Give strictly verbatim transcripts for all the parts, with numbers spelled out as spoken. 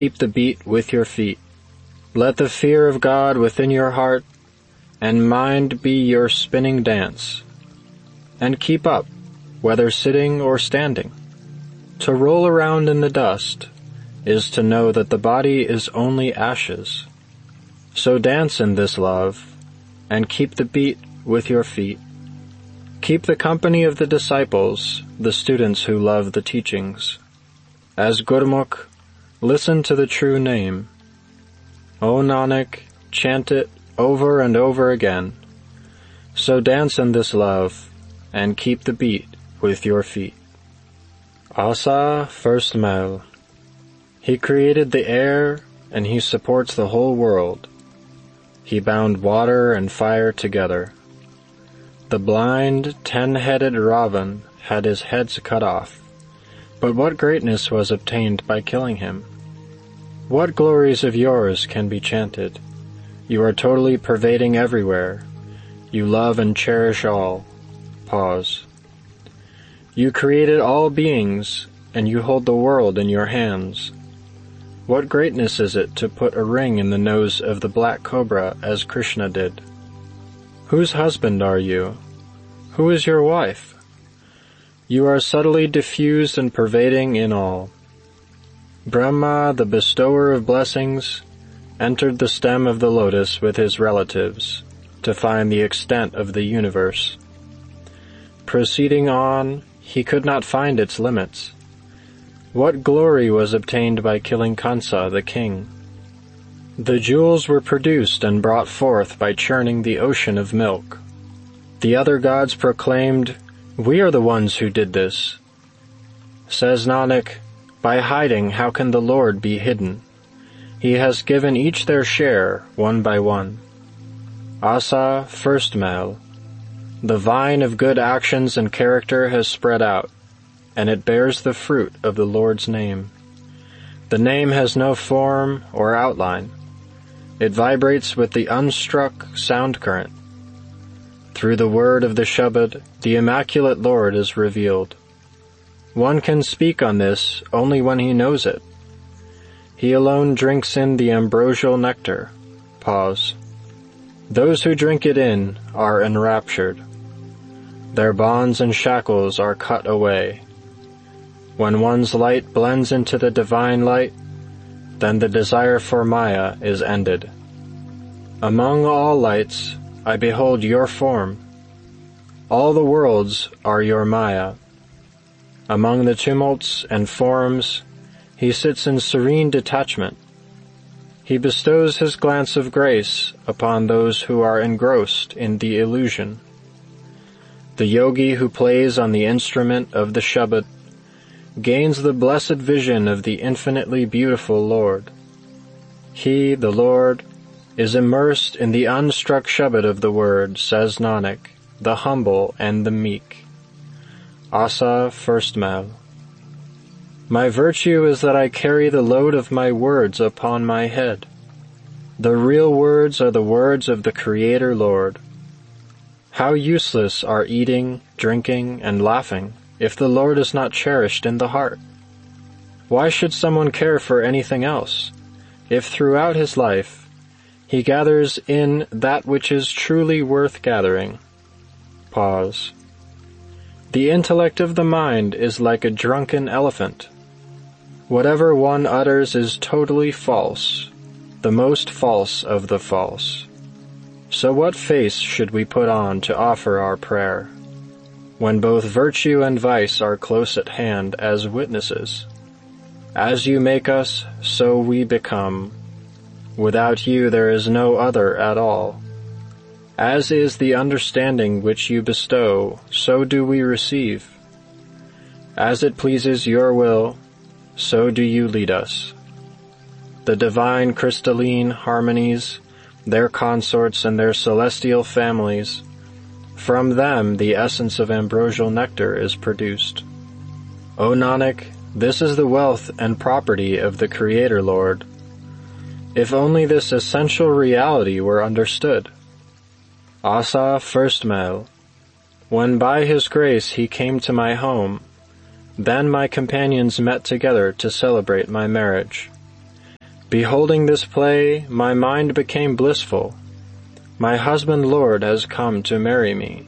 keep the beat with your feet. Let the fear of God within your heart and mind be your spinning dance. And keep up, whether sitting or standing. To roll around in the dust is to know that the body is only ashes. So dance in this love, and keep the beat with your feet. Keep the company of the disciples, the students who love the teachings. As Gurmukh, listen to the true name. O Nanak, chant it over and over again. So dance in this love, and keep the beat with your feet. Asa, first Mail. He created the air, and he supports the whole world. He bound water and fire together. The blind, ten-headed Ravan had his heads cut off. But what greatness was obtained by killing him? What glories of yours can be chanted? You are totally pervading everywhere. You love and cherish all. Pause. You created all beings, and you hold the world in your hands. What greatness is it to put a ring in the nose of the black cobra as Krishna did? Whose husband are you? Who is your wife? You are subtly diffused and pervading in all. Brahma, the bestower of blessings, entered the stem of the lotus with his relatives to find the extent of the universe. Proceeding on, he could not find its limits. What glory was obtained by killing Kansa, the king? The jewels were produced and brought forth by churning the ocean of milk. The other gods proclaimed, "We are the ones who did this." Says Nanak, by hiding how can the Lord be hidden? He has given each their share, one by one. Asa, first Mail. The vine of good actions and character has spread out, and it bears the fruit of the Lord's name. The name has no form or outline. It vibrates with the unstruck sound current. Through the word of the Shabad, the Immaculate Lord is revealed. One can speak on this only when he knows it. He alone drinks in the ambrosial nectar. Pause. Those who drink it in are enraptured. Their bonds and shackles are cut away. When one's light blends into the divine light, then the desire for Maya is ended. Among all lights, I behold your form. All the worlds are your Maya. Among the tumults and forms, he sits in serene detachment. He bestows his glance of grace upon those who are engrossed in the illusion. The yogi who plays on the instrument of the Shabad gains the blessed vision of the infinitely beautiful Lord. He, the Lord, is immersed in the unstruck Shabad of the Word, says Nanak, the humble and the meek. Asa, first Mail. My virtue is that I carry the load of my words upon my head. The real words are the words of the Creator Lord. How useless are eating, drinking, and laughing if the Lord is not cherished in the heart? Why should someone care for anything else, if throughout his life he gathers in that which is truly worth gathering? Pause. The intellect of the mind is like a drunken elephant. Whatever one utters is totally false, the most false of the false. So what face should we put on to offer our prayer, when both virtue and vice are close at hand as witnesses? As you make us, so we become. Without you there is no other at all. As is the understanding which you bestow, so do we receive. As it pleases your will, so do you lead us. The divine crystalline harmonies, their consorts and their celestial families, from them the essence of ambrosial nectar is produced. O Nanak, this is the wealth and property of the Creator Lord. If only this essential reality were understood. Asa, first Mail. When by his grace he came to my home, then my companions met together to celebrate my marriage. Beholding this play, my mind became blissful. My husband Lord has come to marry me.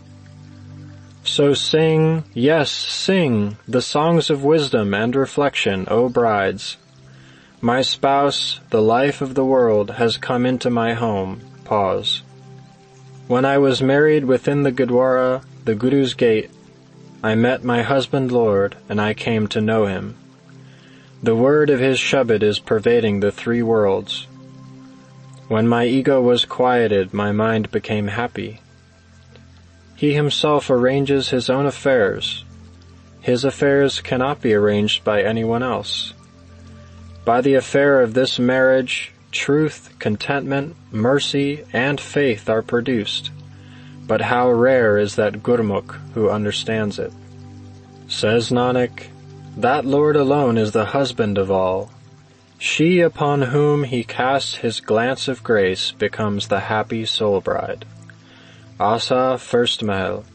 So sing, yes, sing, the songs of wisdom and reflection, O brides. My spouse, the life of the world, has come into my home. Pause. When I was married within the Gurdwara, the Guru's gate, I met my husband Lord, and I came to know him. The word of his Shabad is pervading the three worlds. When my ego was quieted, my mind became happy. He himself arranges his own affairs. His affairs cannot be arranged by anyone else. By the affair of this marriage, truth, contentment, mercy, and faith are produced. But how rare is that Gurmukh who understands it. Says Nanak, that Lord alone is the husband of all. She upon whom he casts his glance of grace becomes the happy soul bride. Asa, first Mahal.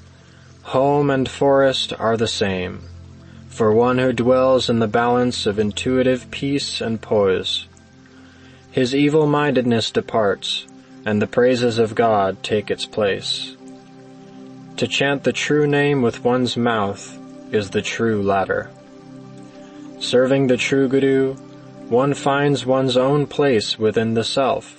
Home and forest are the same, for one who dwells in the balance of intuitive peace and poise. His evil-mindedness departs, and the praises of God take its place. To chant the true name with one's mouth is the true ladder. Serving the true Guru, one finds one's own place within the self.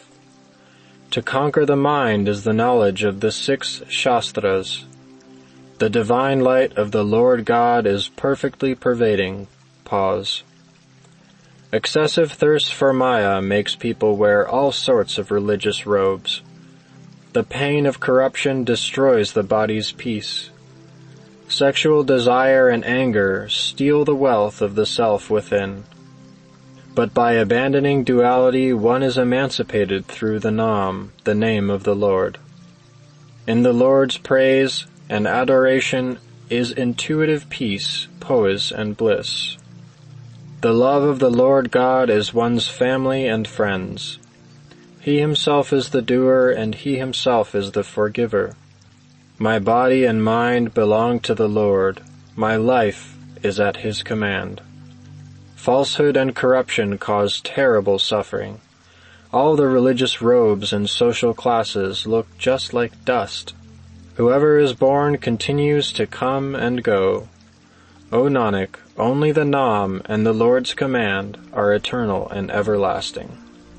To conquer the mind is the knowledge of the six Shastras. The divine light of the Lord God is perfectly pervading. Pause. Excessive thirst for Maya makes people wear all sorts of religious robes. The pain of corruption destroys the body's peace. Sexual desire and anger steal the wealth of the self within. But by abandoning duality, one is emancipated through the Nam, the name of the Lord. In the Lord's praise and adoration is intuitive peace, poise, and bliss. The love of the Lord God is one's family and friends. He himself is the doer, and he himself is the forgiver. My body and mind belong to the Lord. My life is at his command. Falsehood and corruption cause terrible suffering. All the religious robes and social classes look just like dust. Whoever is born continues to come and go. O Nanak, only the Nam and the Lord's command are eternal and everlasting.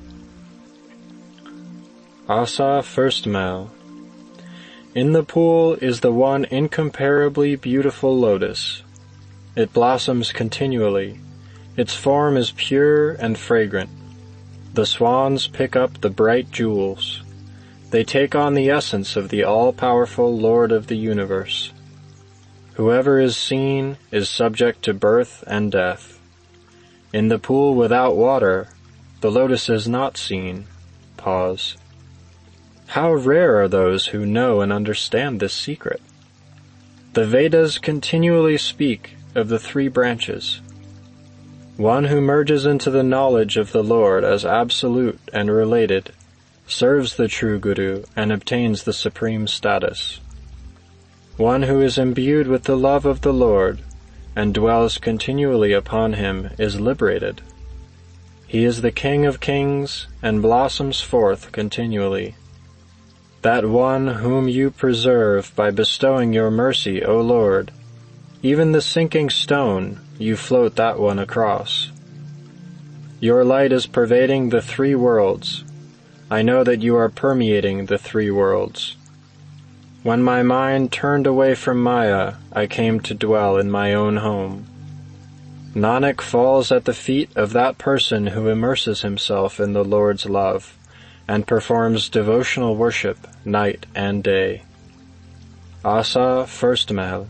Asa, first Mahal. In the pool is the one incomparably beautiful lotus. It blossoms continually. Its form is pure and fragrant. The swans pick up the bright jewels. They take on the essence of the all-powerful Lord of the universe. Whoever is seen is subject to birth and death. In the pool without water, the lotus is not seen. Pause. How rare are those who know and understand this secret. The Vedas continually speak of the three branches. One who merges into the knowledge of the Lord as absolute and related serves the true Guru and obtains the supreme status. One who is imbued with the love of the Lord and dwells continually upon him is liberated. He is the King of kings and blossoms forth continually. That one whom you preserve by bestowing your mercy, O Lord, even the sinking stone, you float that one across. Your light is pervading the three worlds. I know that you are permeating the three worlds. When my mind turned away from Maya, I came to dwell in my own home. Nanak falls at the feet of that person who immerses himself in the Lord's love and performs devotional worship night and day. Asa, first Mahal.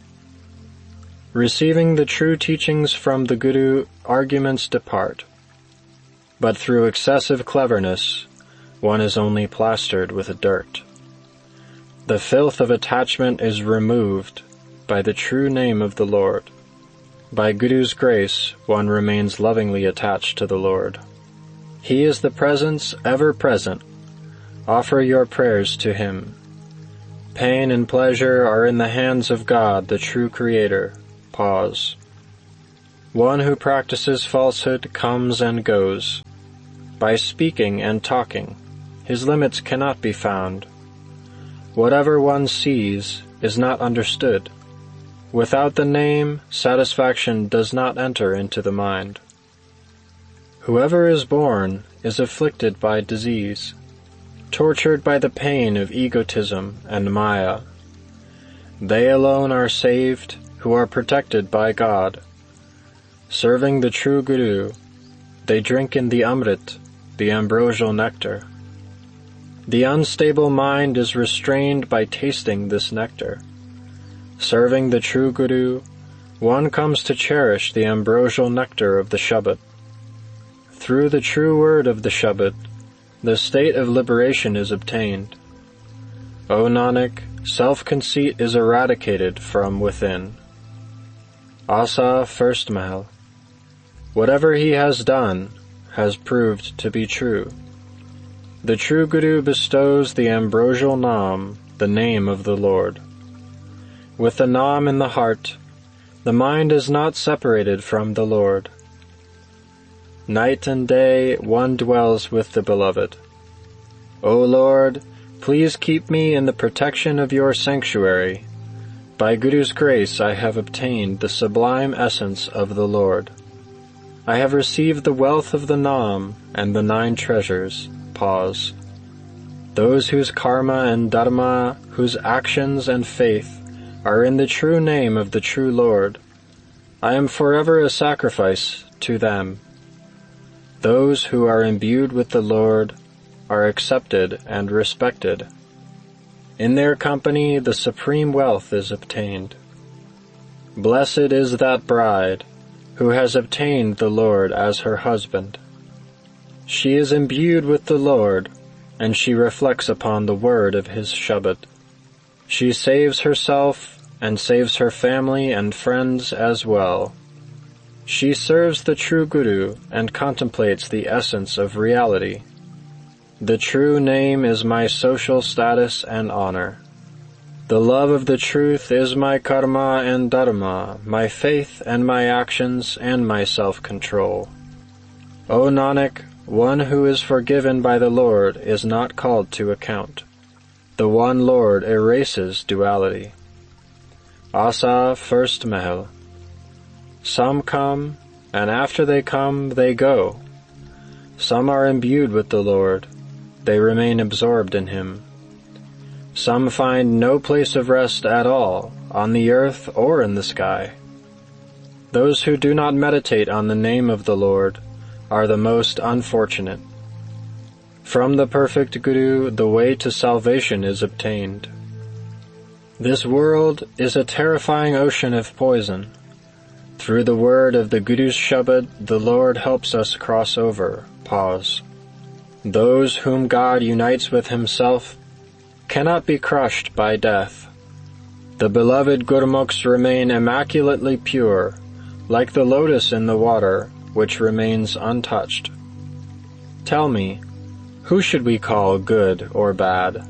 Receiving the true teachings from the Guru, arguments depart. But through excessive cleverness, one is only plastered with dirt. The filth of attachment is removed by the true name of the Lord. By Guru's grace, one remains lovingly attached to the Lord. He is the presence ever present. Offer your prayers to him. Pain and pleasure are in the hands of God, the true Creator. Pause. One who practices falsehood comes and goes. by speaking and talking. His limits cannot be found. Whatever one sees is not understood. Without the name, satisfaction does not enter into the mind. Whoever is born is afflicted by disease, tortured by the pain of egotism and Maya. They alone are saved who are protected by God. Serving the true Guru, they drink in the Amrit, the ambrosial nectar. The unstable mind is restrained by tasting this nectar. Serving the true Guru, one comes to cherish the ambrosial nectar of the Shabad. Through the true word of the Shabad, the state of liberation is obtained. O Nanak, self-conceit is eradicated from within. Asa, first Mahal. Whatever he has done has proved to be true. The true Guru bestows the ambrosial Nam, the name of the Lord. With the Nam in the heart, the mind is not separated from the Lord. Night and day one dwells with the Beloved. O Lord, please keep me in the protection of your sanctuary. By Guru's grace I have obtained the sublime essence of the Lord. I have received the wealth of the Nam and the nine treasures. Pause. Those whose karma and dharma, whose actions and faith are in the true name of the true Lord, I am forever a sacrifice to them. Those who are imbued with the Lord are accepted and respected. In their company the supreme wealth is obtained. Blessed is that bride who has obtained the Lord as her husband. She is imbued with the Lord, and she reflects upon the word of his Shabad. She saves herself and saves her family and friends as well. She serves the true Guru and contemplates the essence of reality. The true name is my social status and honor. The love of the truth is my karma and dharma, my faith and my actions and my self-control. O Nanak, one who is forgiven by the Lord is not called to account. The one Lord erases duality. Asa, first Mahal. Some come, and after they come, they go. Some are imbued with the Lord. They remain absorbed in him. Some find no place of rest at all, on the earth or in the sky. Those who do not meditate on the name of the Lord are the most unfortunate. From the perfect Guru, the way to salvation is obtained. This world is a terrifying ocean of poison. Through the word of the Guru's Shabad, the Lord helps us cross over. Pause. Those whom God unites with himself cannot be crushed by death. The beloved Gurmukhs remain immaculately pure, like the lotus in the water, which remains untouched. Tell me, who should we call good or bad?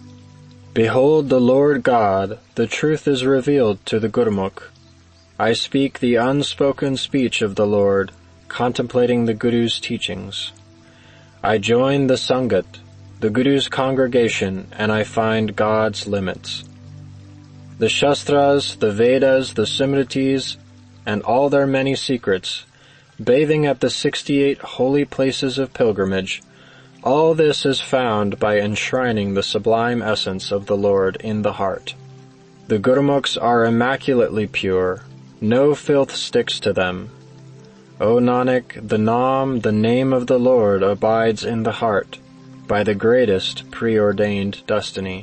Behold the Lord God, the truth is revealed to the Gurmukh. I speak the unspoken speech of the Lord, contemplating the Guru's teachings. I join the Sangat, the Guru's congregation, and I find God's limits. The Shastras, the Vedas, the Simritis, and all their many secrets, bathing at the sixty-eight holy places of pilgrimage, all this is found by enshrining the sublime essence of the Lord in the heart. The Gurmukhs are immaculately pure, no filth sticks to them. O Nanak, the Nam, the name of the Lord, abides in the heart, by the greatest preordained destiny.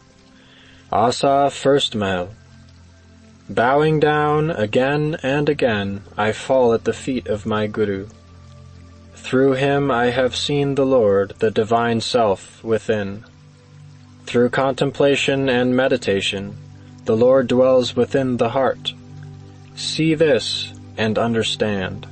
Asa, first Mahal. Bowing down again and again, I fall at the feet of my Guru. Through him I have seen the Lord, the divine self within. Through contemplation and meditation, the Lord dwells within the heart. See this and understand.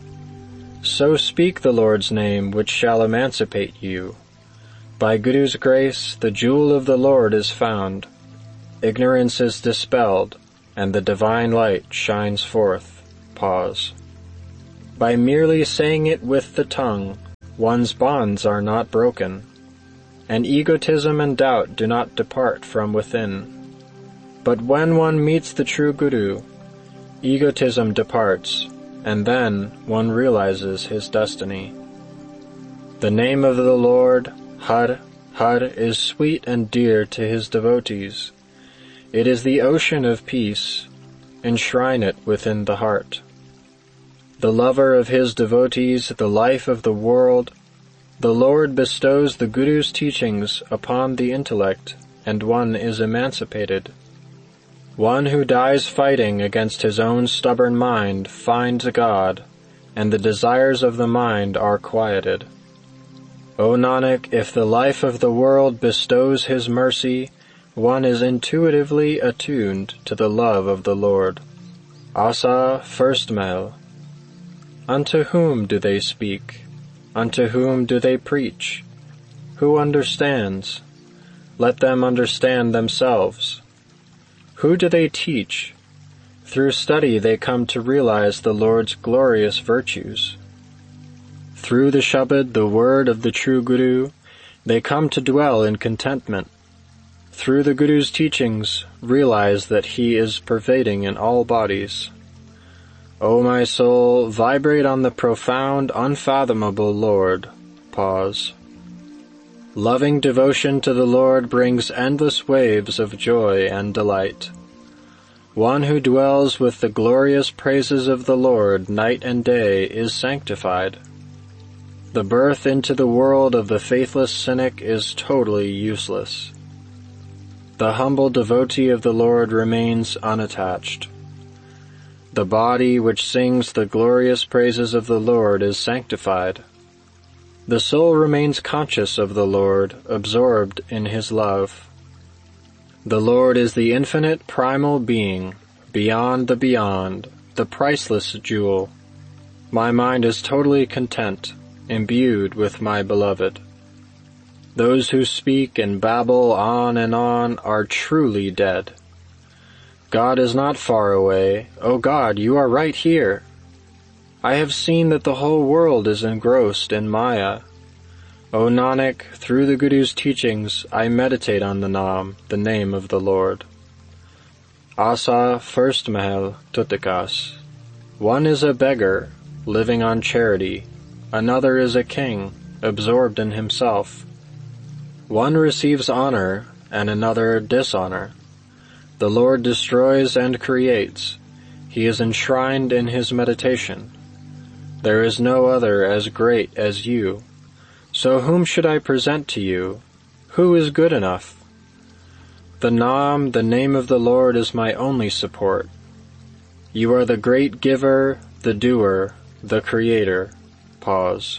So speak the Lord's name, which shall emancipate you. By Guru's grace, the jewel of the Lord is found. Ignorance is dispelled, and the divine light shines forth. Pause. By merely saying it with the tongue, one's bonds are not broken, and egotism and doubt do not depart from within. But when one meets the true Guru, egotism departs, and then one realizes his destiny. The name of the Lord, Har, Har, is sweet and dear to his devotees. It is the ocean of peace. Enshrine it within the heart. The lover of his devotees, the life of the world, the Lord bestows the Guru's teachings upon the intellect, and one is emancipated. One who dies fighting against his own stubborn mind finds God, and the desires of the mind are quieted. O Nanak, if the life of the world bestows his mercy, one is intuitively attuned to the love of the Lord. Asa, first Mahal. Unto whom do they speak? Unto whom do they preach? Who understands? Let them understand themselves. Who do they teach? Through study they come to realize the Lord's glorious virtues. Through the Shabad, the word of the true Guru, they come to dwell in contentment. Through the Guru's teachings, realize that he is pervading in all bodies. O my soul, vibrate on the profound, unfathomable Lord. Pause. Loving devotion to the Lord brings endless waves of joy and delight. One who dwells with the glorious praises of the Lord night and day is sanctified. The birth into the world of the faithless cynic is totally useless. The humble devotee of the Lord remains unattached. The body which sings the glorious praises of the Lord is sanctified. The soul remains conscious of the Lord, absorbed in his love. The Lord is the infinite primal being, beyond the beyond, the priceless jewel. My mind is totally content, imbued with my beloved. Those who speak and babble on and on are truly dead. God is not far away. O God, you are right here. I have seen that the whole world is engrossed in Maya. O Nanak, through the Guru's teachings, I meditate on the Naam, the name of the Lord. Asa, first Mahal, Tutikas. One is a beggar, living on charity. Another is a king, absorbed in himself. One receives honor, and another dishonor. The Lord destroys and creates. He is enshrined in his meditation. There is no other as great as you. So whom should I present to you? Who is good enough? The Naam, the name of the Lord, is my only support. You are the great giver, the doer, the creator. Pause.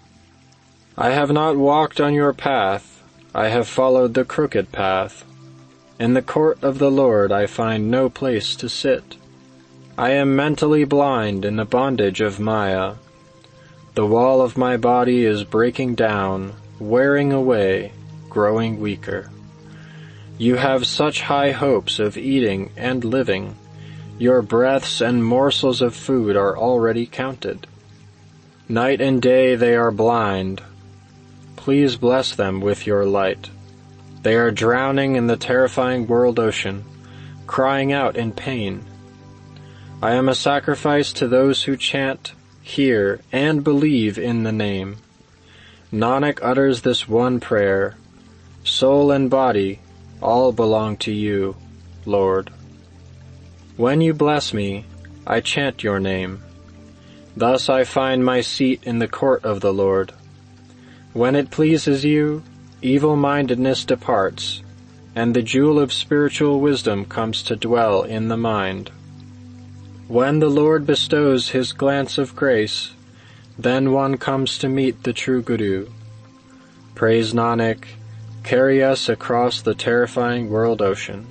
I have not walked on your path. I have followed the crooked path. In the court of the Lord I find no place to sit. I am mentally blind in the bondage of Maya. The wall of my body is breaking down, wearing away, growing weaker. You have such high hopes of eating and living. Your breaths and morsels of food are already counted. Night and day they are blind. Please bless them with your light. They are drowning in the terrifying world ocean, crying out in pain. I am a sacrifice to those who chant, hear, and believe in the name. Nanak utters this one prayer. Soul and body, all belong to you, Lord. When you bless me, I chant your name. Thus I find my seat in the court of the Lord. When it pleases you, evil-mindedness departs, and the jewel of spiritual wisdom comes to dwell in the mind. When the Lord bestows his glance of grace, then one comes to meet the true Guru. Praise Nanak, carry us across the terrifying world ocean.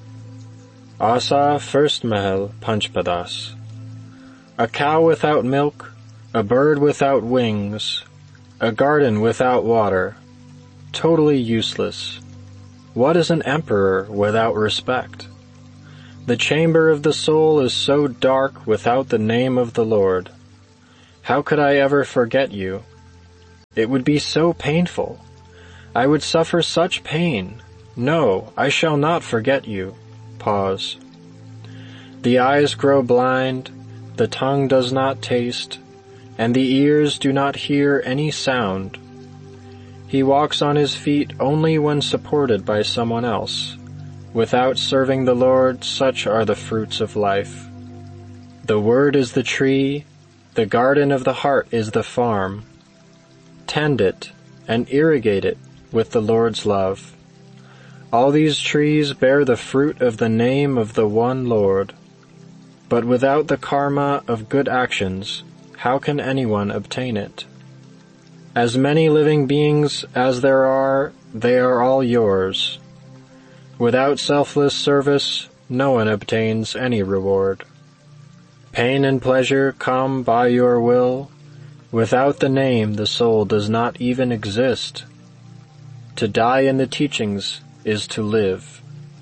Asa, first Mahal, Panchpadas. A cow without milk, a bird without wings, a garden without water, totally useless. What is an emperor without respect? The chamber of the soul is so dark without the name of the Lord. How could I ever forget you? It would be so painful. I would suffer such pain. No, I shall not forget you. Pause. The eyes grow blind, the tongue does not taste, and the ears do not hear any sound. He walks on his feet only when supported by someone else. Without serving the Lord, such are the fruits of life. The word is the tree, the garden of the heart is the farm. Tend it and irrigate it with the Lord's love. All these trees bear the fruit of the name of the one Lord. But without the karma of good actions, how can anyone obtain it? As many living beings as there are, they are all yours. Without selfless service, no one obtains any reward. Pain and pleasure come by your will. Without the name, the soul does not even exist. To die in the teachings is to live.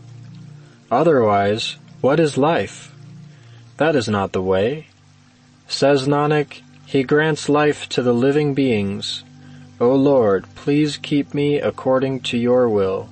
Otherwise, what is life? That is not the way. Says Nanak, he grants life to the living beings. O Lord, please keep me according to your will.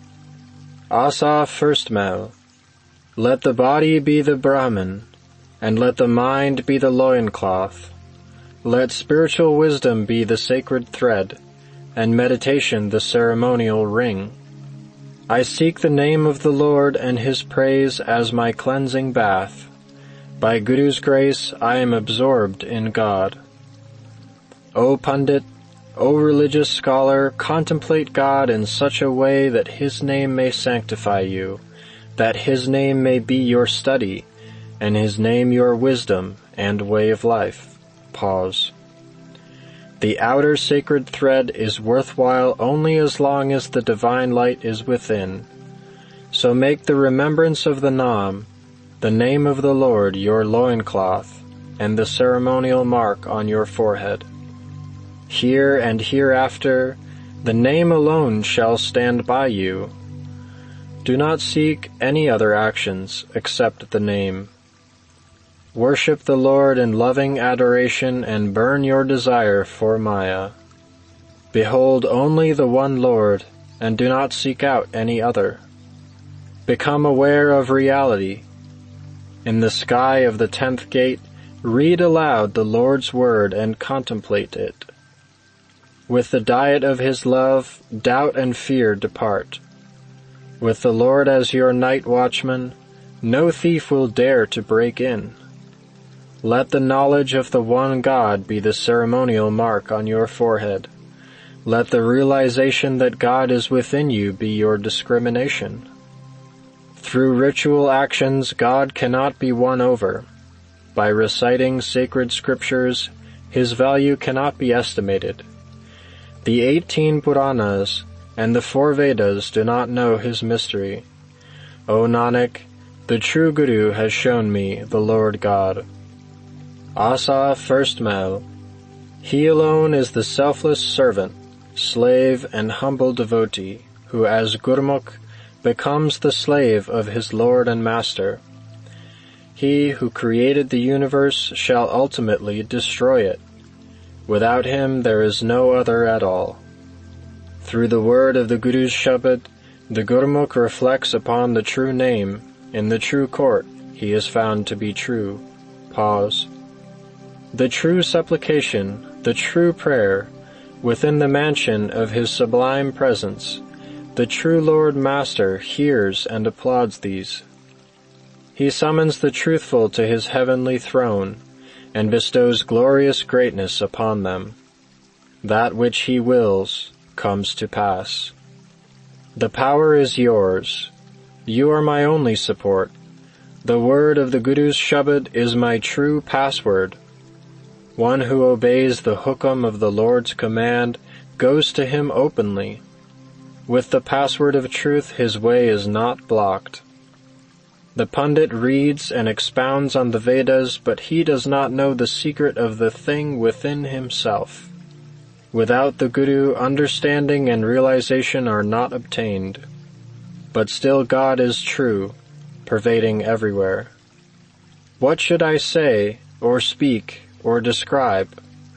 Asa first Mel. Let the body be the Brahman, and let the mind be the loincloth. Let spiritual wisdom be the sacred thread, and meditation the ceremonial ring. I seek the name of the Lord and his praise as my cleansing bath. By Guru's grace I am absorbed in God. O Pundit, O religious scholar, contemplate God in such a way that his name may sanctify you, that his name may be your study, and his name your wisdom and way of life. Pause. The outer sacred thread is worthwhile only as long as the divine light is within. So make the remembrance of the Nam, the name of the Lord, your loincloth, and the ceremonial mark on your forehead. Here and hereafter, the name alone shall stand by you. Do not seek any other actions except the name. Worship the Lord in loving adoration and burn your desire for Maya. Behold only the one Lord, and do not seek out any other. Become aware of reality. In the sky of the tenth gate, read aloud the Lord's word and contemplate it. With the diet of his love, doubt and fear depart. With the Lord as your night watchman, no thief will dare to break in. Let the knowledge of the one God be the ceremonial mark on your forehead. Let the realization that God is within you be your discrimination. Through ritual actions, God cannot be won over. By reciting sacred scriptures, his value cannot be estimated. The eighteen Puranas and the four Vedas do not know his mystery. O Nanak, the true Guru has shown me the Lord God. Asa first Mel. He alone is the selfless servant, slave and humble devotee, who as Gurmukh becomes the slave of his Lord and Master. He who created the universe shall ultimately destroy it. Without him there is no other at all. Through the word of the Guru's Shabad, the Gurmukh reflects upon the true name. In the true court he is found to be true. Pause. The true supplication, the true prayer, within the mansion of his sublime presence, the true Lord Master hears and applauds these. He summons the truthful to his heavenly throne, and bestows glorious greatness upon them. That which he wills comes to pass. The power is yours. You are my only support. The word of the Guru's Shabad is my true password. One who obeys the hukam of the Lord's command goes to him openly. With the password of truth his way is not blocked. The Pundit reads and expounds on the Vedas, but he does not know the secret of the thing within himself. Without the Guru, understanding and realization are not obtained. But still God is true, pervading everywhere. What should I say, or speak, or describe?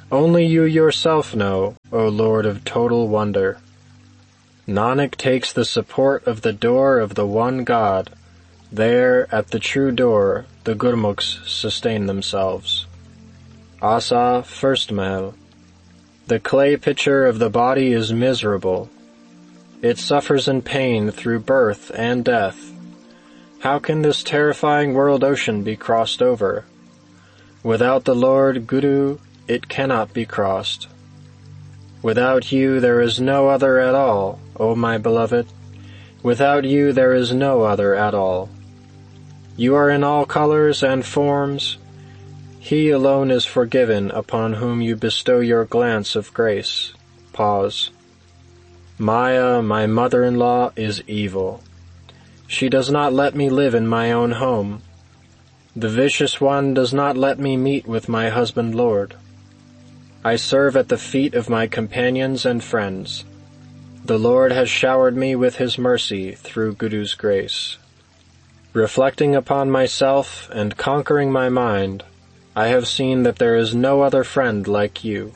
Only you yourself know, O Lord of total wonder. Nanak takes the support of the door of the one God. There, at the true door, the Gurmukhs sustain themselves. Asa, first Mahal. The clay pitcher of the body is miserable. It suffers in pain through birth and death. How can this terrifying world ocean be crossed over? Without the Lord Guru, it cannot be crossed. Without you there is no other at all, O my beloved. Without you there is no other at all. You are in all colors and forms. He alone is forgiven upon whom you bestow your glance of grace. Pause. Maya, my mother-in-law, is evil. She does not let me live in my own home. The vicious one does not let me meet with my husband Lord. I serve at the feet of my companions and friends. The Lord has showered me with His mercy through Guru's grace. Reflecting upon myself and conquering my mind, I have seen that there is no other friend like you.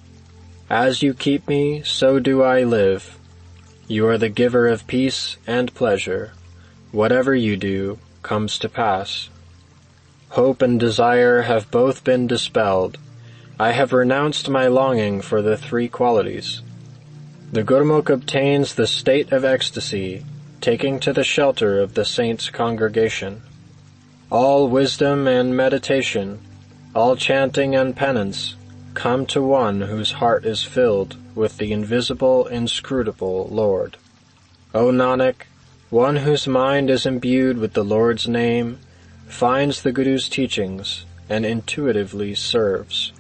As you keep me, so do I live. You are the giver of peace and pleasure. Whatever you do comes to pass. Hope and desire have both been dispelled. I have renounced my longing for the three qualities. The Gurmukh obtains the state of ecstasy, taking to the shelter of the saints' congregation. All wisdom and meditation, all chanting and penance, come to one whose heart is filled with the invisible, inscrutable Lord. O Nanak, one whose mind is imbued with the Lord's name, finds the Guru's teachings and intuitively serves.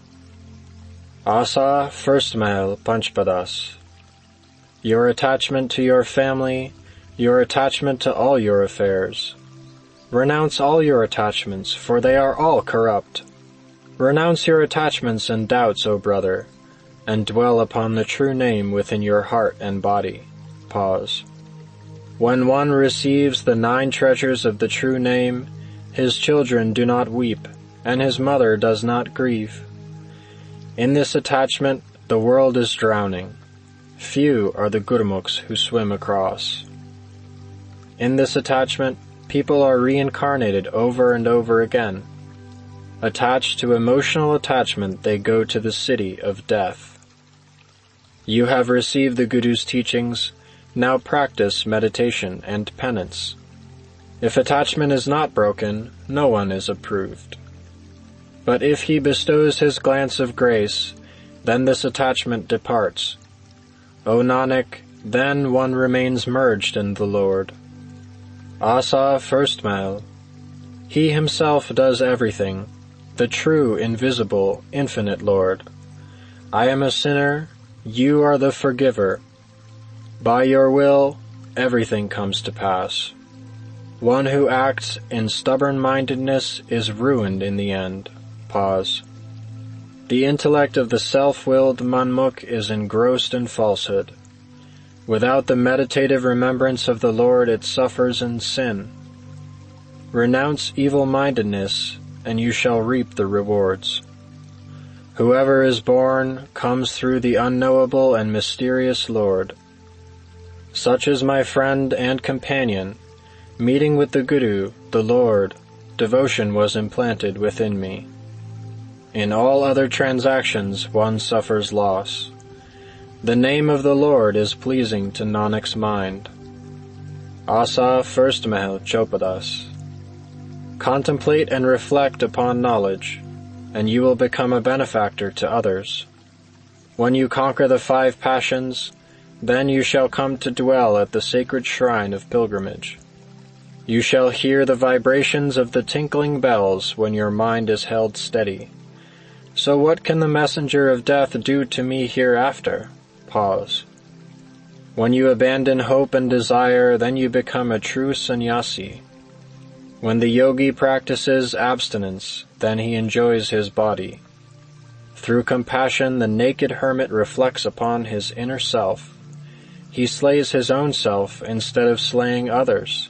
Asa, first Mahal, Panchpadas. Your attachment to your family, your attachment to all your affairs. Renounce all your attachments, for they are all corrupt. Renounce your attachments and doubts, O brother, and dwell upon the true name within your heart and body. Pause. When one receives the nine treasures of the true name, his children do not weep, and his mother does not grieve. In this attachment, the world is drowning. Few are the Gurmukhs who swim across. In this attachment, people are reincarnated over and over again. Attached to emotional attachment, they go to the city of death. You have received the Guru's teachings, now practice meditation and penance. If attachment is not broken, no one is approved. But if he bestows his glance of grace, then this attachment departs. O Nanak, then one remains merged in the Lord. Asa, first Mahal. He himself does everything, the true, invisible, infinite Lord. I am a sinner, you are the forgiver. By your will, everything comes to pass. One who acts in stubborn-mindedness is ruined in the end. Pause. The intellect of the self-willed Manmukh is engrossed in falsehood. Without the meditative remembrance of the Lord, it suffers in sin. Renounce evil-mindedness, and you shall reap the rewards. Whoever is born comes through the unknowable and mysterious Lord. Such is my friend and companion. Meeting with the Guru, the Lord, devotion was implanted within me. In all other transactions one suffers loss. The name of the Lord is pleasing to Nanak's mind. Asa, first Mahal, Chopadas. Contemplate and reflect upon knowledge, and you will become a benefactor to others. When you conquer the five passions, then you shall come to dwell at the sacred shrine of pilgrimage. You shall hear the vibrations of the tinkling bells when your mind is held steady. So what can the messenger of death do to me hereafter? Pause. When you abandon hope and desire, then you become a true sannyasi. When the yogi practices abstinence, then he enjoys his body. Through compassion, the naked hermit reflects upon his inner self. He slays his own self instead of slaying others.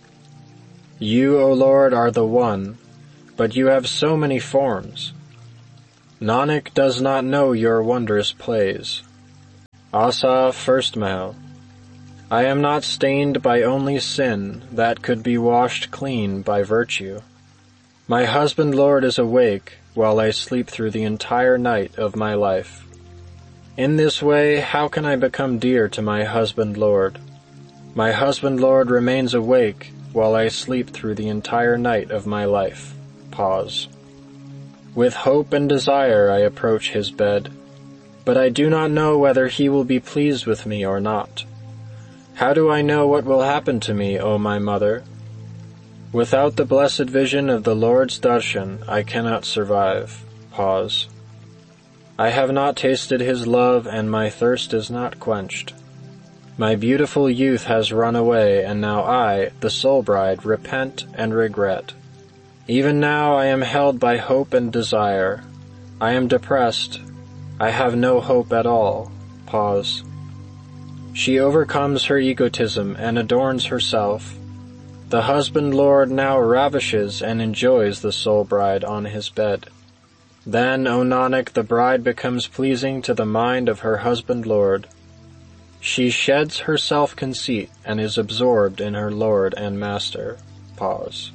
You, O Lord, are the One, but you have so many forms. Nanak does not know your wondrous plays. Asa, first Male. I am not stained by only sin that could be washed clean by virtue. My husband Lord is awake while I sleep through the entire night of my life. In this way, how can I become dear to my husband Lord? My husband Lord remains awake while I sleep through the entire night of my life. Pause. With hope and desire I approach his bed, but I do not know whether he will be pleased with me or not. How do I know what will happen to me, O my mother? Without the blessed vision of the Lord's darshan, I cannot survive. Pause. I have not tasted his love, and my thirst is not quenched. My beautiful youth has run away, and now I, the soul bride, repent and regret. Even now I am held by hope and desire. I am depressed. I have no hope at all. Pause. She overcomes her egotism and adorns herself. The husband Lord now ravishes and enjoys the soul bride on his bed. Then, O Nanak, the bride becomes pleasing to the mind of her husband Lord. She sheds her self-conceit and is absorbed in her Lord and Master. Pause.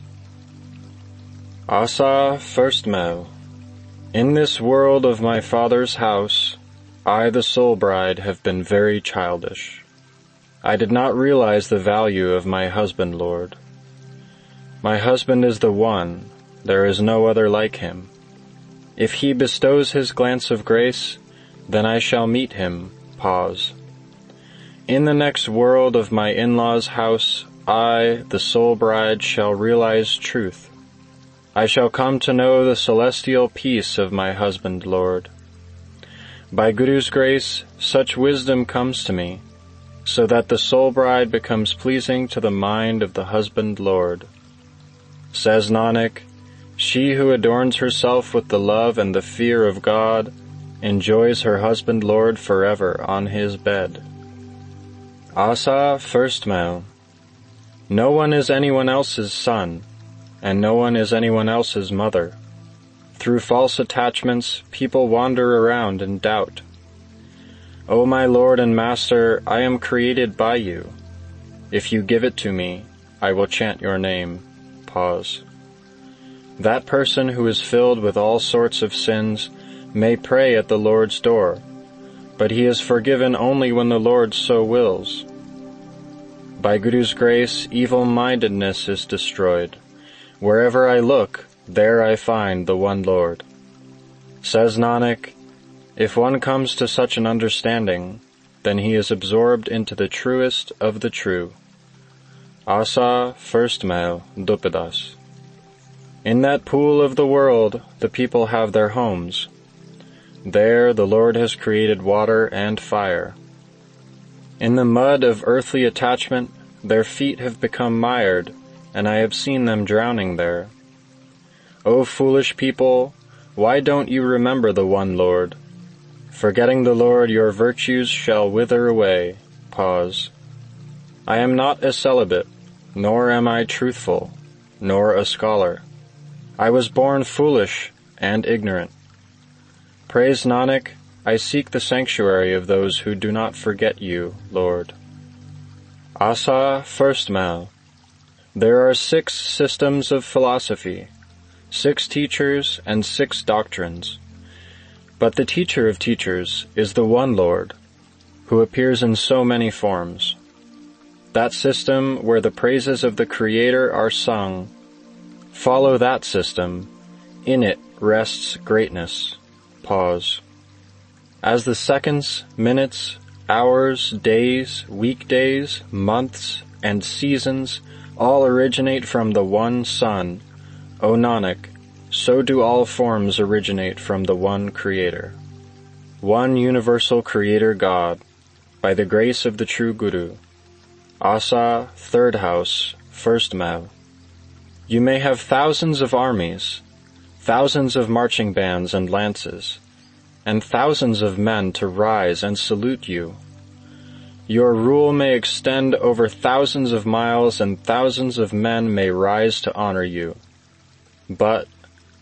Asa, first Male. In this world of my father's house, I, the soul bride, have been very childish. I did not realize the value of my husband Lord. My husband is the one, there is no other like him. If he bestows his glance of grace, then I shall meet him. Pause. In the next world of my in-laws' house, I, the soul bride, shall realize truth. I shall come to know the celestial peace of my husband Lord. By Guru's grace, such wisdom comes to me, so that the soul bride becomes pleasing to the mind of the husband Lord. Says Nanak, she who adorns herself with the love and the fear of God enjoys her husband Lord forever on his bed. Asa, first Male. No one is anyone else's son, and no one is anyone else's mother. Through false attachments, people wander around in doubt. O my Lord and Master, I am created by you. If you give it to me, I will chant your name. Pause. That person who is filled with all sorts of sins may pray at the Lord's door, but he is forgiven only when the Lord so wills. By Guru's grace, evil-mindedness is destroyed. Wherever I look, there I find the one Lord. Says Nanak, if one comes to such an understanding, then he is absorbed into the truest of the true. Asa, first Male, Dupadas. In that pool of the world, the people have their homes. There the Lord has created water and fire. In the mud of earthly attachment, their feet have become mired, and I have seen them drowning there. O foolish people, why don't you remember the one Lord? Forgetting the Lord, your virtues shall wither away. Pause. I am not a celibate, nor am I truthful, nor a scholar. I was born foolish and ignorant. Praise Nanak, I seek the sanctuary of those who do not forget you, Lord. Asa, first Male. There are six systems of philosophy, six teachers and six doctrines. But the teacher of teachers is the one Lord, who appears in so many forms. That system where the praises of the Creator are sung, follow that system, in it rests greatness. Pause. As the seconds, minutes, hours, days, weekdays, months, and seasons all originate from the one Sun, O Nanak, so do all forms originate from the one Creator. One universal Creator God, by the grace of the true Guru. Asa, third house, first Male. You may have thousands of armies, thousands of marching bands and lances, and thousands of men to rise and salute you. Your rule may extend over thousands of miles, and thousands of men may rise to honor you. But,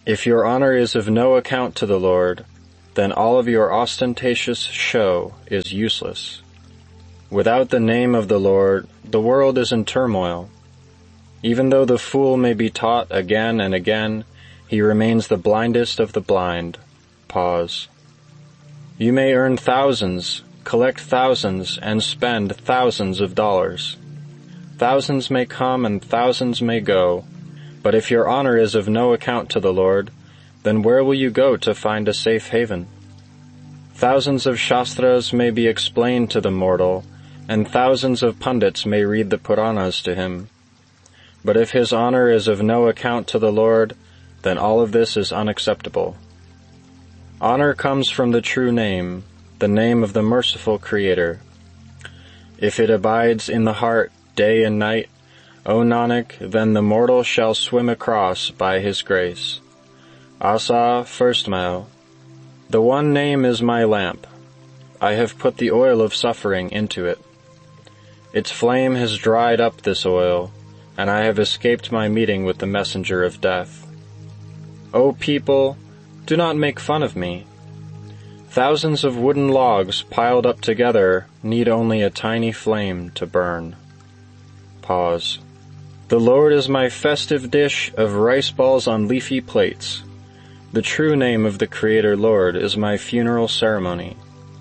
If your honor is of no account to the Lord, then all of your ostentatious show is useless. Without the name of the Lord, the world is in turmoil. Even though the fool may be taught again and again, he remains the blindest of the blind. Pause. You may earn thousands, collect thousands, and spend thousands of dollars. Thousands may come and thousands may go, but if your honor is of no account to the Lord, then where will you go to find a safe haven? Thousands of shastras may be explained to the mortal, and thousands of pundits may read the Puranas to him. But if his honor is of no account to the Lord, then all of this is unacceptable. Honor comes from the true name, the name of the merciful Creator. If it abides in the heart day and night, O Nanak, then the mortal shall swim across by his grace. Asa, first mile. The one name is my lamp. I have put the oil of suffering into it. Its flame has dried up this oil, and I have escaped my meeting with the messenger of death. O people, do not make fun of me. Thousands of wooden logs piled up together need only a tiny flame to burn. Pause. The Lord is my festive dish of rice balls on leafy plates. The true name of the Creator Lord is my funeral ceremony.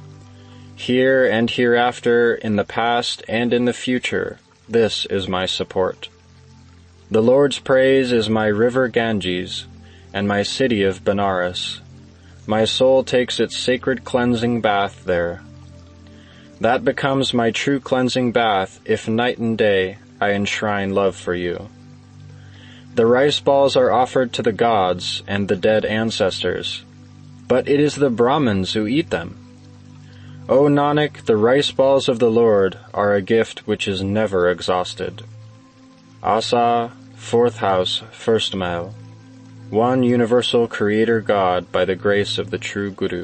Here and hereafter, in the past and in the future, this is my support. The Lord's praise is my river Ganges, and my city of Benares. My soul takes its sacred cleansing bath there. That becomes my true cleansing bath if night and day I enshrine love for you. The rice balls are offered to the gods and the dead ancestors, but it is the Brahmins who eat them. O Nanak, the rice balls of the Lord are a gift which is never exhausted. Asa, fourth house, first mile. One universal Creator God by the grace of the true Guru.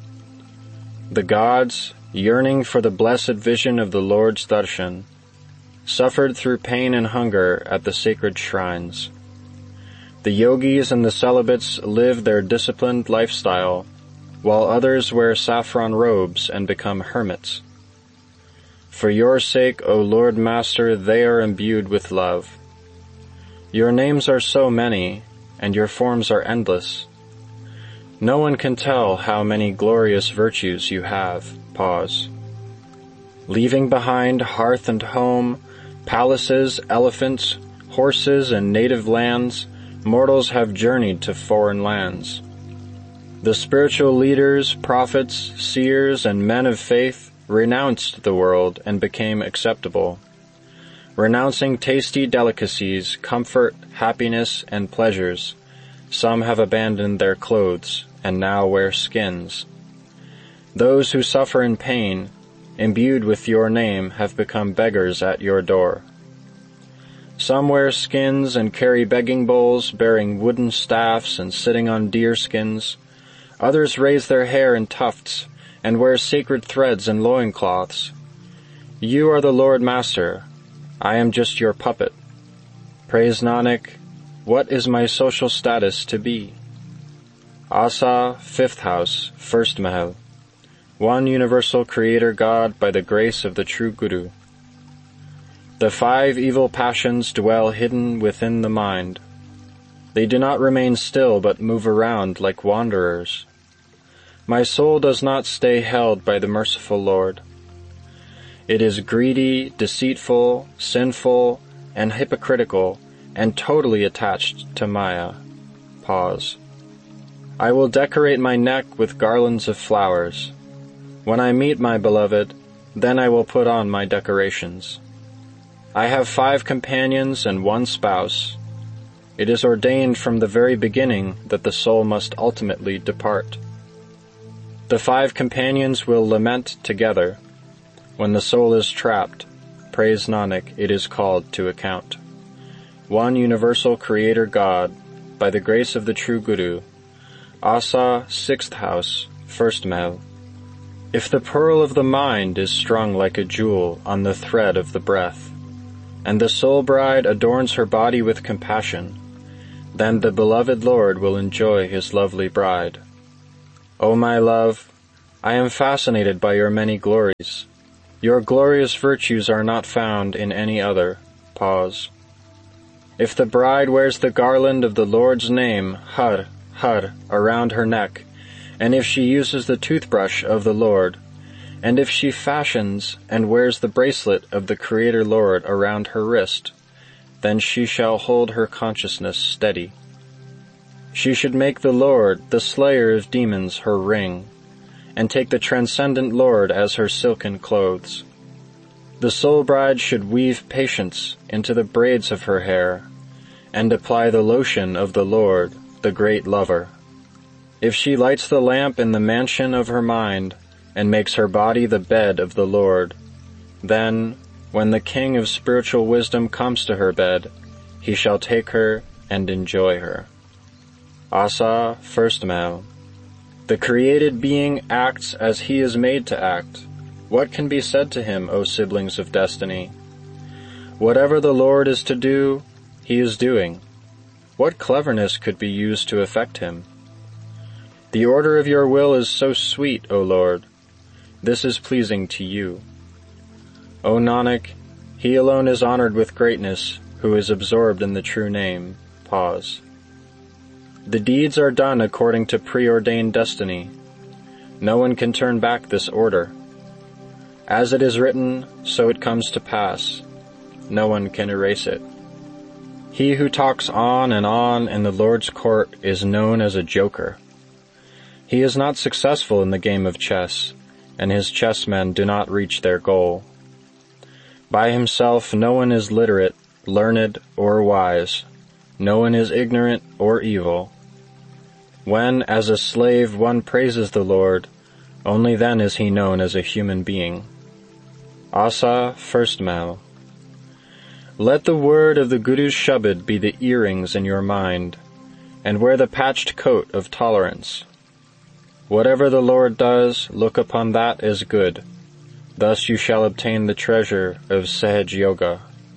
The gods, yearning for the blessed vision of the Lord's darshan, suffered through pain and hunger at the sacred shrines. The yogis and the celibates live their disciplined lifestyle, while others wear saffron robes and become hermits. For your sake, O Lord Master, they are imbued with love. Your names are so many, and your forms are endless. No one can tell how many glorious virtues you have. Pause. Leaving behind hearth and home, palaces, elephants, horses, and native lands, mortals have journeyed to foreign lands. The spiritual leaders, prophets, seers, and men of faith renounced the world and became acceptable. Renouncing tasty delicacies, comfort, happiness, and pleasures, some have abandoned their clothes and now wear skins. Those who suffer in pain, imbued with your name, have become beggars at your door. Some wear skins and carry begging bowls, bearing wooden staffs and sitting on deer skins. Others raise their hair in tufts and wear sacred threads and loincloths. You are the Lord Master. I am just your puppet. Praise Nanak, what is my social status to be? Asa, fifth house, first mahal. One universal Creator God by the grace of the true Guru. The five evil passions dwell hidden within the mind. They do not remain still but move around like wanderers. My soul does not stay held by the merciful Lord. It is greedy, deceitful, sinful, and hypocritical, and totally attached to Maya. Pause. I will decorate my neck with garlands of flowers. When I meet my beloved, then I will put on my decorations. I have five companions and one spouse. It is ordained from the very beginning that the soul must ultimately depart. The five companions will lament together. When the soul is trapped, praise Nanak, it is called to account. One universal Creator God, by the grace of the true Guru. Asa, sixth house, first mahal. If the pearl of the mind is strung like a jewel on the thread of the breath, and the soul bride adorns her body with compassion, then the beloved Lord will enjoy his lovely bride. O my love, I am fascinated by your many glories. Your glorious virtues are not found in any other. Pause. If the bride wears the garland of the Lord's name, Har, Har, around her neck, and if she uses the toothbrush of the Lord, and if she fashions and wears the bracelet of the Creator Lord around her wrist, then she shall hold her consciousness steady. She should make the Lord, the slayer of demons, her ring, and take the transcendent Lord as her silken clothes. The soul bride should weave patience into the braids of her hair, and apply the lotion of the Lord, the great lover. If she lights the lamp in the mansion of her mind, and makes her body the bed of the Lord, then, when the King of spiritual wisdom comes to her bed, he shall take her and enjoy her. Asa, first Mal. The created being acts as he is made to act. What can be said to him, O siblings of destiny? Whatever the Lord is to do, he is doing. What cleverness could be used to affect him? The order of your will is so sweet, O Lord. This is pleasing to you. O Nanak, he alone is honored with greatness, who is absorbed in the true name. Pause. The deeds are done according to preordained destiny. No one can turn back this order. As it is written, so it comes to pass. No one can erase it. He who talks on and on in the Lord's court is known as a joker. He is not successful in the game of chess, and his chessmen do not reach their goal. By himself no one is literate, learned, or wise. No one is ignorant or evil. When, as a slave, one praises the Lord, only then is he known as a human being. Asa, first Mal. Let the word of the Guru's Shabad be the earrings in your mind, and wear the patched coat of tolerance. Whatever the Lord does, look upon that as good. Thus you shall obtain the treasure of Sahaj Yoga.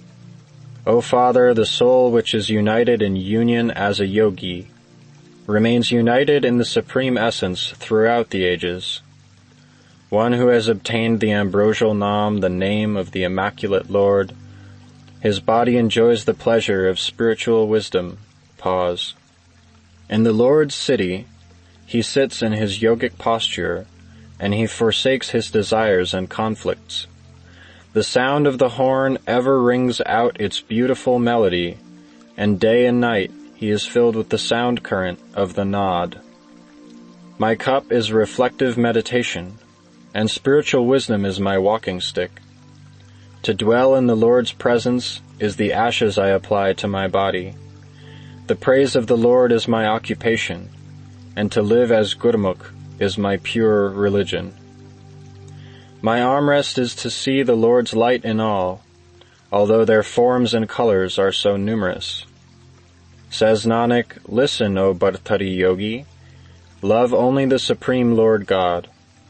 O Father, the soul which is united in union as a yogi remains united in the Supreme Essence throughout the ages. One who has obtained the ambrosial Nam, the name of the Immaculate Lord, his body enjoys the pleasure of spiritual wisdom. Pause. In the Lord's city, he sits in his yogic posture, and he forsakes his desires and conflicts. The sound of the horn ever rings out its beautiful melody, and day and night he is filled with the sound current of the Nod. My cup is reflective meditation, and spiritual wisdom is my walking stick. To dwell in the Lord's presence is the ashes I apply to my body. The praise of the Lord is my occupation, and to live as Gurmukh is my pure religion. My armrest is to see the Lord's light in all, although their forms and colors are so numerous. Says Nanak, listen, O Bhartari Yogi, love only the Supreme Lord God.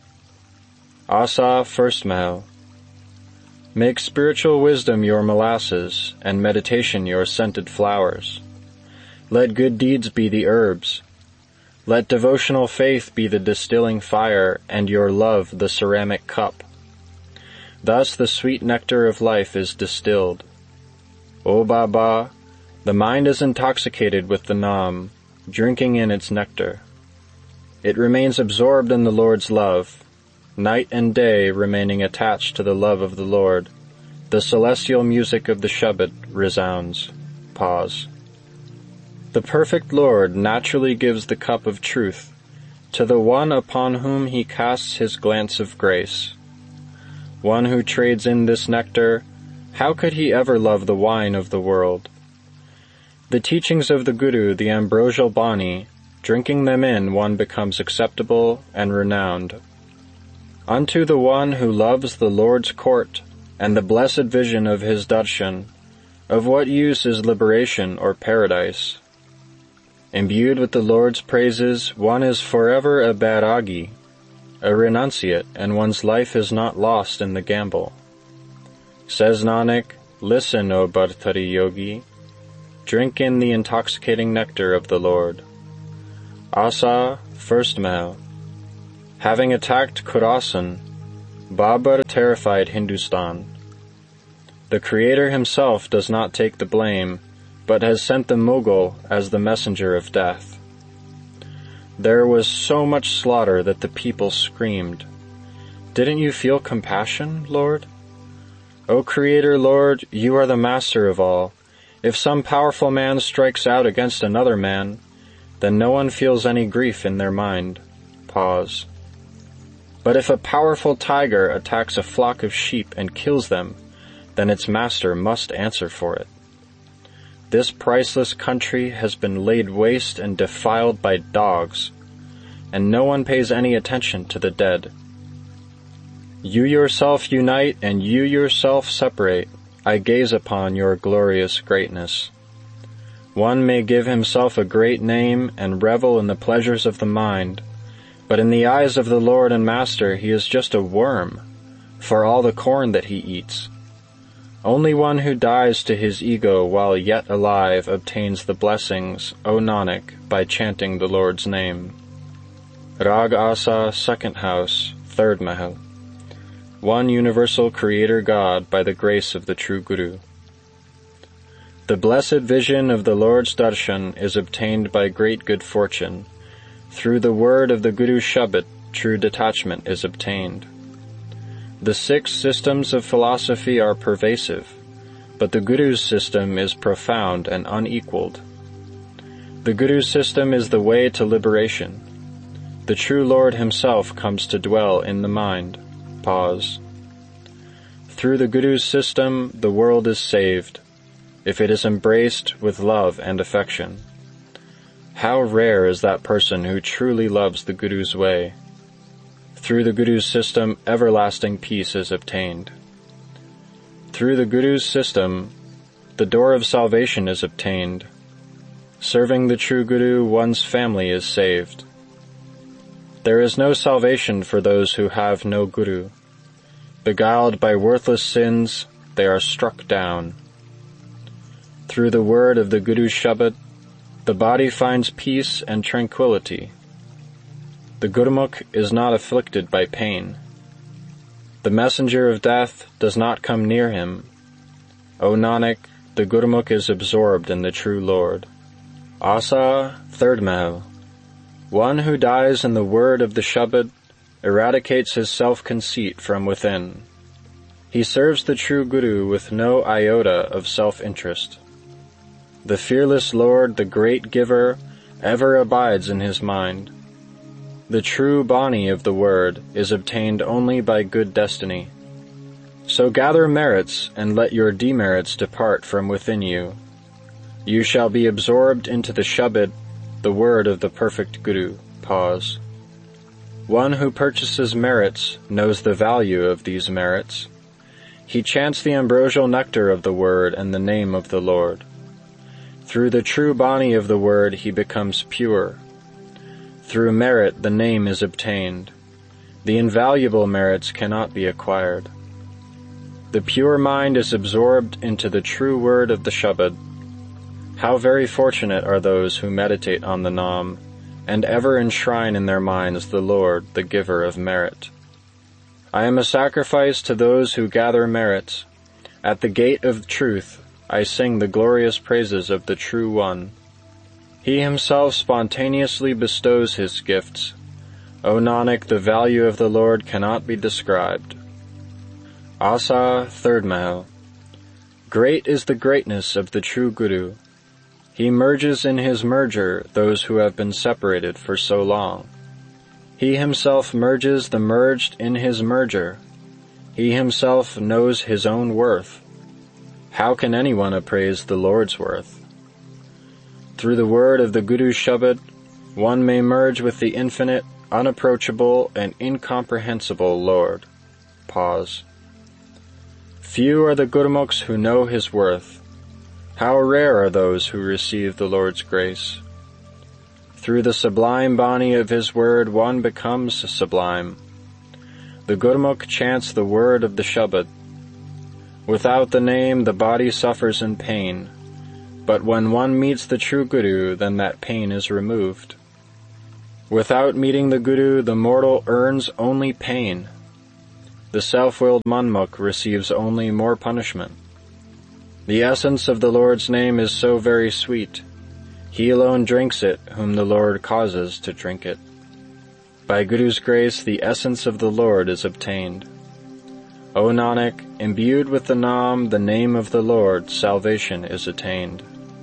Asa, first Mahal. Make spiritual wisdom your molasses, and meditation your scented flowers. Let good deeds be the herbs. Let devotional faith be the distilling fire, and your love the ceramic cup. Thus the sweet nectar of life is distilled. O Baba, the mind is intoxicated with the Nam, drinking in its nectar. It remains absorbed in the Lord's love, night and day remaining attached to the love of the Lord. The celestial music of the Shabad resounds. Pause. The perfect Lord naturally gives the cup of truth to the one upon whom he casts his glance of grace. One who trades in this nectar, how could he ever love the wine of the world? The teachings of the Guru, the ambrosial Bani, drinking them in one becomes acceptable and renowned. Unto the one who loves the Lord's court and the blessed vision of his darshan, of what use is liberation or paradise? Imbued with the Lord's praises, one is forever a bairagi, a renunciate, and one's life is not lost in the gamble. Says Nanak, listen, O Bhartari Yogi, drink in the intoxicating nectar of the Lord. Asa, first Mahal. Having attacked Khorasan, Babur terrified Hindustan. The Creator himself does not take the blame, but has sent the Mughal as the messenger of death. There was so much slaughter that the people screamed. Didn't you feel compassion, Lord? O Creator, Lord, you are the master of all. If some powerful man strikes out against another man, then no one feels any grief in their mind. Pause. But if a powerful tiger attacks a flock of sheep and kills them, then its master must answer for it. This priceless country has been laid waste and defiled by dogs, and no one pays any attention to the dead. You yourself unite and you yourself separate. I gaze upon your glorious greatness. One may give himself a great name and revel in the pleasures of the mind, but in the eyes of the Lord and Master he is just a worm, for all the corn that he eats. Only one who dies to his ego while yet alive obtains the blessings, O Nanak, by chanting the Lord's name. Rag Asa, second house, third Mahal. One universal Creator God by the grace of the true Guru. The blessed vision of the Lord's darshan is obtained by great good fortune. Through the word of the Guru Shabad, true detachment is obtained. The six systems of philosophy are pervasive, but the Guru's system is profound and unequaled. The Guru's system is the way to liberation. The true Lord himself comes to dwell in the mind. Pause. Through the Guru's system, the world is saved, if it is embraced with love and affection. How rare is that person who truly loves the Guru's way. Through the Guru's system, everlasting peace is obtained. Through the Guru's system, the door of salvation is obtained. Serving the true Guru, one's family is saved. There is no salvation for those who have no Guru. Beguiled by worthless sins, they are struck down. Through the word of the Guru Shabad, the body finds peace and tranquility. The Gurmukh is not afflicted by pain. The messenger of death does not come near him. O Nanak, the Gurmukh is absorbed in the true Lord. Asa, third Mahal. One who dies in the word of the Shabad eradicates his self-conceit from within. He serves the true Guru with no iota of self-interest. The fearless Lord, the great giver, ever abides in his mind. The true Bani of the word is obtained only by good destiny. So gather merits and let your demerits depart from within you. You shall be absorbed into the Shabad, the word of the perfect Guru. Pause. One who purchases merits knows the value of these merits. He chants the ambrosial nectar of the word and the name of the Lord. Through the true Bani of the word he becomes pure. Through merit the name is obtained. The invaluable merits cannot be acquired. The pure mind is absorbed into the true word of the Shabad. How very fortunate are those who meditate on the Nam, and ever enshrine in their minds the Lord, the giver of merit. I am a sacrifice to those who gather merits. At the gate of truth I sing the glorious praises of the True One. He himself spontaneously bestows his gifts. O Nanak, the value of the Lord cannot be described. Asa, third Mahal. Great is the greatness of the true Guru. He merges in his merger those who have been separated for so long. He himself merges the merged in his merger. He himself knows his own worth. How can anyone appraise the Lord's worth? Through the word of the Guru Shabad, one may merge with the infinite, unapproachable, and incomprehensible Lord. Pause. Few are the Gurmukhs who know his worth. How rare are those who receive the Lord's grace. Through the sublime Bani of his word one becomes sublime. The Gurmukh chants the word of the Shabad. Without the name the body suffers in pain. but when one meets the true Guru, then that pain is removed. Without meeting the Guru, the mortal earns only pain. The self-willed manmukh receives only more punishment. The essence of the Lord's name is so very sweet. He alone drinks it, whom the Lord causes to drink it. By Guru's grace, the essence of the Lord is obtained. O Nanak, imbued with the Naam, the name of the Lord, salvation is attained.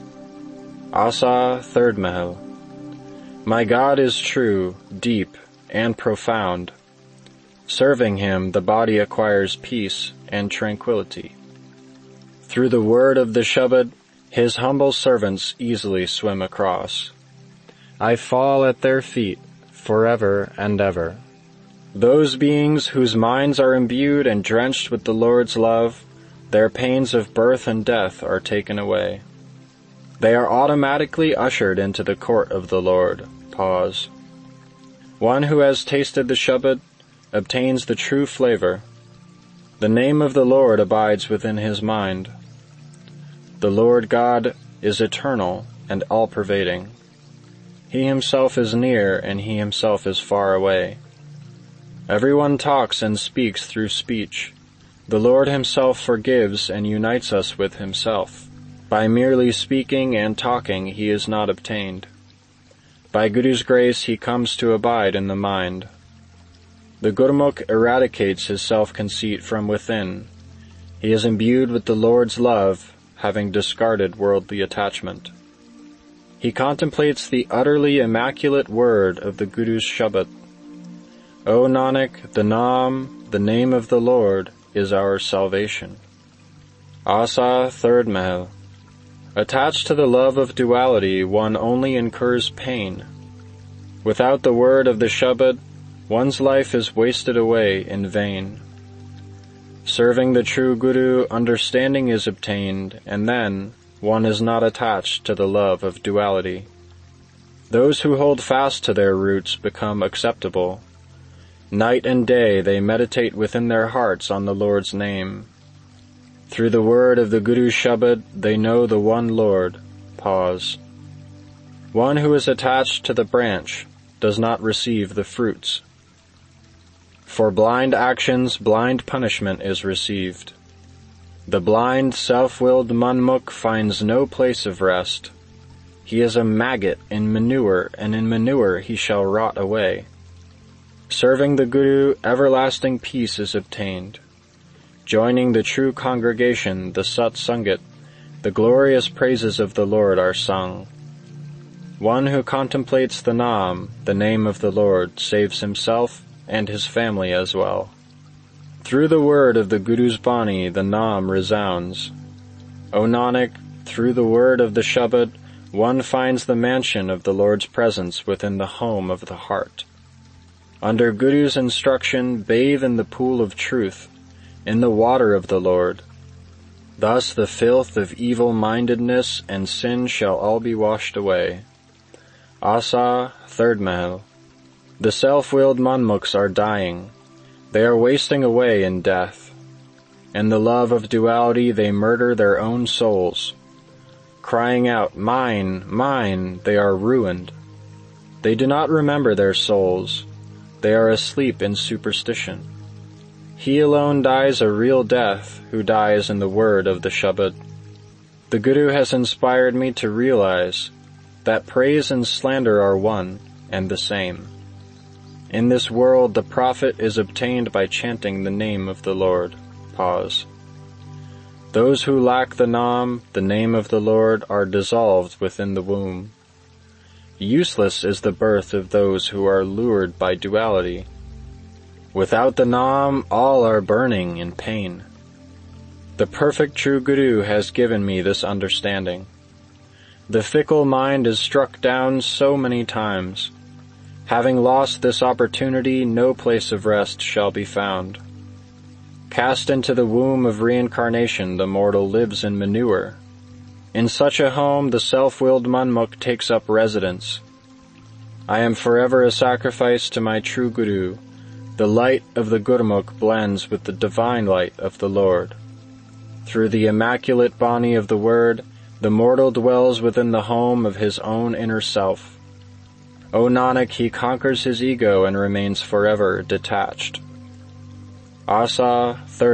Asa, third Mahal. My God is true, deep, and profound. Serving Him, the body acquires peace and tranquility. Through the word of the Shabad, His humble servants easily swim across. I fall at their feet forever and ever. Those beings whose minds are imbued and drenched with the Lord's love, their pains of birth and death are taken away. They are automatically ushered into the court of the Lord. Pause. One who has tasted the Shabad obtains the true flavor. The name of the Lord abides within his mind. The Lord God is eternal and all-pervading. He Himself is near and He Himself is far away. Everyone talks and speaks through speech. The Lord Himself forgives and unites us with Himself. By merely speaking and talking He is not obtained. By Guru's grace He comes to abide in the mind. The Gurmukh eradicates his self-conceit from within. He is imbued with the Lord's love, having discarded worldly attachment. He contemplates the utterly immaculate word of the Guru's Shabad. O Nanak, the Naam, the name of the Lord, is our salvation. Asa, third Mahal. Attached to the love of duality, one only incurs pain. Without the word of the Shabad, one's life is wasted away in vain. Serving the true Guru, understanding is obtained, and then one is not attached to the love of duality. Those who hold fast to their roots become acceptable. Night and day they meditate within their hearts on the Lord's name. Through the word of the Guru's Shabad, they know the one Lord. Pause. One who is attached to the branch does not receive the fruits. For blind actions, blind punishment is received. The blind, self-willed manmukh finds no place of rest. He is a maggot in manure, and in manure he shall rot away. Serving the Guru, everlasting peace is obtained. Joining the true congregation, the Sat Sangat, the glorious praises of the Lord are sung. One who contemplates the Naam, the name of the Lord, saves himself and his family as well. Through the word of the Guru's Bani, the Naam resounds. O Nanak, through the word of the Shabad, one finds the mansion of the Lord's presence within the home of the heart. Under Guru's instruction, bathe in the pool of truth, in the water of the Lord. Thus the filth of evil-mindedness and sin shall all be washed away. Asa, third Mahal. The self-willed manmukhs are dying. They are wasting away in death. In the love of duality they murder their own souls. Crying out, "Mine, mine," they are ruined. They do not remember their souls. They are asleep in superstition. He alone dies a real death who dies in the word of the Shabad. The Guru has inspired me to realize that praise and slander are one and the same. In this world, the profit is obtained by chanting the name of the Lord. Pause. Those who lack the Naam, the name of the Lord, are dissolved within the womb. Useless is the birth of those who are lured by duality. Without the Naam, all are burning in pain. The perfect true Guru has given me this understanding. The fickle mind is struck down so many times. Having lost this opportunity, no place of rest shall be found. Cast into the womb of reincarnation, the mortal lives in manure. In such a home, the self-willed manmukh takes up residence. I am forever a sacrifice to my true Guru. The light of the Gurmukh blends with the divine light of the Lord. Through the immaculate Bani of the Word, The mortal dwells within the home of his own inner self. O Nanak, he conquers his ego and remains forever detached. Asa thirty.